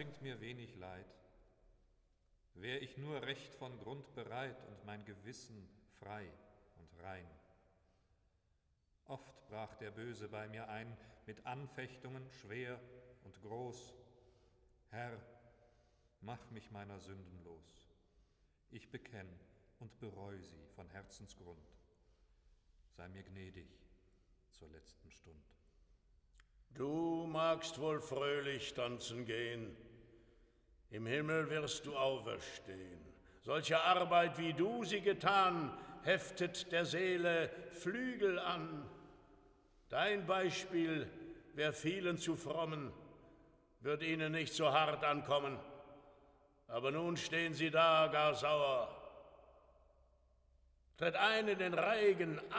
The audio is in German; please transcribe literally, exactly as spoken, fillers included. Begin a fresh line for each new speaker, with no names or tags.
bringt mir wenig Leid. Wär ich nur recht von Grund bereit und mein Gewissen frei und rein. Oft brach der Böse bei mir ein, mit Anfechtungen schwer und groß. Herr, mach mich meiner Sünden los. Ich bekenn und bereu sie von Herzensgrund. Sei mir gnädig zur letzten Stund.
Du magst wohl fröhlich tanzen gehen, im Himmel wirst du auferstehen. Solche Arbeit, wie du sie getan, heftet der Seele Flügel an. Dein Beispiel wär vielen zu frommen, wird ihnen nicht so hart ankommen. Aber nun stehen sie da gar sauer. Tritt ein in den Reigen